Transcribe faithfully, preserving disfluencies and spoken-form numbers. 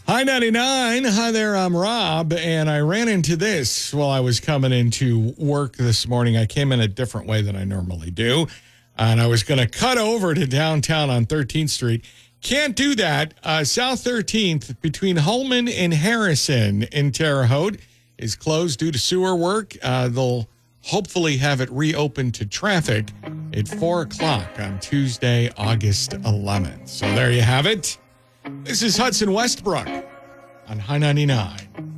Hi ninety-nine. Hi there, I'm Rob, and I ran into this while I was coming into work this morning. I came in a different way than I normally do, and I was going to cut over to downtown on thirteenth Street. Can't do that. Uh, South thirteenth between Holman and Harrison in Terre Haute is closed due to sewer work. Uh, they'll hopefully have it reopened to traffic at four o'clock on Tuesday, August eleventh. So there you have it. This is Hudson Westbrook on High ninety-nine.